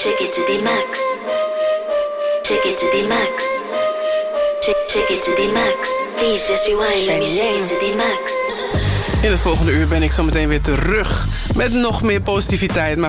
Take it to the max. Take it to the max. Take it to the max. Please just rewind. Let me take it to the max. In het volgende uur ben ik zo meteen weer terug met nog meer positiviteit. Maar